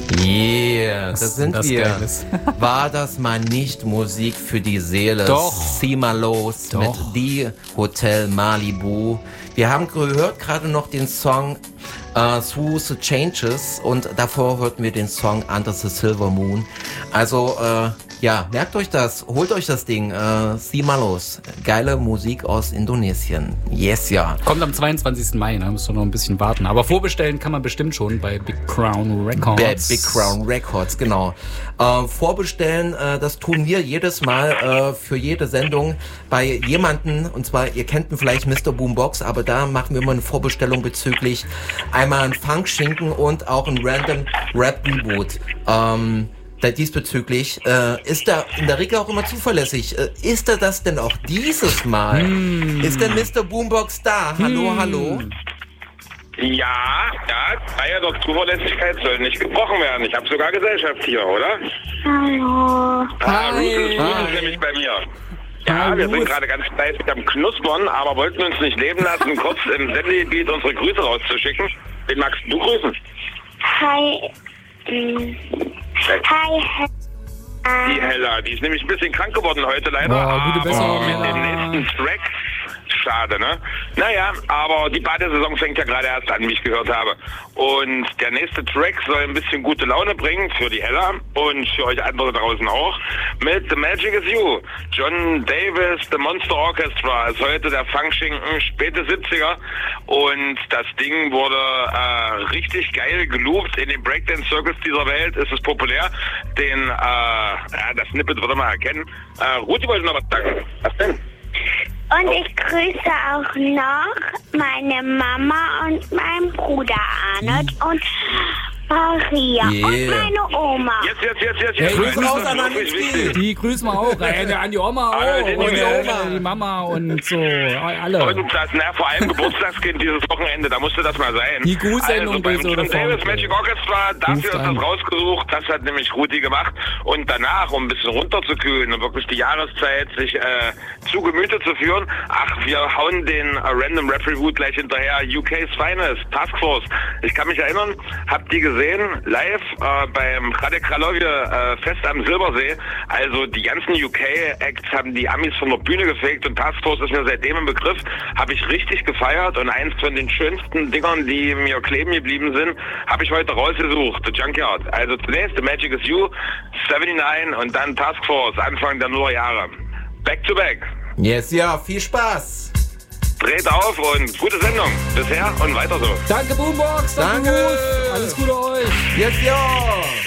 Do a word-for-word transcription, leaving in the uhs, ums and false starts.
Yeah, das sind das wir. Geiles. War das mal nicht Musik für die Seele? Doch. Zieh mal los Doch. mit Die Hotel Malibu. Wir haben gehört gerade noch den Song uh, Through the Changes und davor hörten wir den Song Under the Silver Moon. Also, äh, ja, merkt euch das, holt euch das Ding, äh, zieh mal los. Geile Musik aus Indonesien. Yes, ja. Kommt am zweiundzwanzigsten Mai, ne? Müsst ihr noch ein bisschen warten. Aber vorbestellen kann man bestimmt schon bei Big Crown Records. Bei Big Crown Records, genau. Äh, vorbestellen, äh, das tun wir jedes Mal äh, für jede Sendung bei jemanden, und zwar, ihr kennt ihn vielleicht, Mister Boombox, aber da machen wir immer eine Vorbestellung bezüglich einmal ein Funk-Schinken und auch ein Random Rap-Reboot. Ähm, Da diesbezüglich, äh, ist er in der Regel auch immer zuverlässig. Äh, ist er das denn auch dieses Mal? Hm. Ist denn Mister Boombox da? Hallo, hm. hallo? Ja, ja, Eier doch Zuverlässigkeit soll nicht gebrochen werden. Ich habe sogar Gesellschaft hier, oder? Hallo. Ah, Ruth ist, Ruth ist nämlich bei mir. Ja, Hallo. wir sind gerade ganz fleißig am Knuspern, aber wollten uns nicht leben lassen, kurz im Sendegebiet unsere Grüße rauszuschicken. Wen magst du grüßen? Hi. Mm. Hi. Die Hella, die ist nämlich ein bisschen krank geworden heute leider, Oh, gute Besserung, aber mit Hella. dem nächsten Track, schade, ne? Naja, aber die Badesaison fängt ja gerade erst an, wie ich gehört habe. Und der nächste Track soll ein bisschen gute Laune bringen für die Hella und für euch andere draußen auch. Mit The Magic Is You. John Davis, The Monster Orchestra ist heute der Funkschinken, späte siebziger. Und das Ding wurde äh, richtig geil geloopt. In den Breakdance-Circles dieser Welt ist es populär. Den, äh, ja, das Snippet wird man erkennen. Äh, Ruthi wollte noch was sagen. Was denn? Und ich grüße auch noch meine Mama und meinen Bruder Arnold und Maria Yeah. und meine Oma. Jetzt, jetzt, jetzt, jetzt, Hey, jetzt. Grüße Das aus ist an wirklich Anitski. wichtig. Die grüßen wir auch. Äh, an die Oma auch. Alle, die und die äh, Oma. die Mama und so. Alle. Und das, na, vor allem Geburtstagskind dieses Wochenende, da musste das mal sein. Die Grußsendung also beim böse John oder Davis Funk. Magic Orchestra, dafür Ruft ist an. das rausgesucht, das hat nämlich Ruthi gemacht. Und danach, um ein bisschen runterzukühlen und wirklich die Jahreszeit sich äh, zu Gemüte zu führen, ach, wir hauen den äh, Random Rap Reboot gleich hinterher, U K's Finest, Task Force. Ich kann mich erinnern, hab die gesehen, live äh, beim Radek Kralove äh, Fest am Silbersee. Also die ganzen U K-Acts haben die Amis von der Bühne gefegt und Task Force ist mir seitdem im Begriff. Habe ich richtig gefeiert und eins von den schönsten Dingern, die mir kleben geblieben sind, habe ich heute rausgesucht, The Junkyard. Also zunächst The Magic Is You, neunundsiebzig und dann Task Force, Anfang der Nuller Jahre. Back to back. Yes, ja, viel Spaß. Dreht auf und gute Sendung. Bisher und weiter so. Danke, Boombox. Danke, Danke. Ruth. Alles Gute euch. Yes, ja.